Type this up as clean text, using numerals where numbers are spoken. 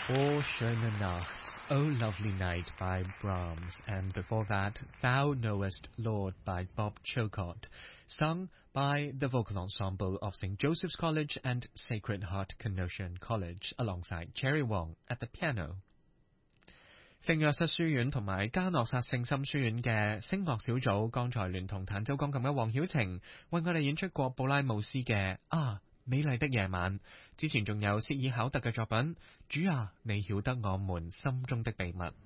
O schöne Nacht, O Lovely Night by Brahms, and before that, Thou Knowest Lord by Bob Chilcott, sung by the vocal ensemble of St. Joseph's College and Sacred Heart Canossian College, alongside Cherry Wong at the piano. 聖約瑟書院同埋嘉諾撒聖心書院嘅聲樂小組，剛才聯同彈奏鋼琴嘅黃曉晴，為我哋演出過布拉姆斯嘅美麗的夜晚，之前仲有薛爾考特嘅作品，主啊，你曉得我們心中的秘密。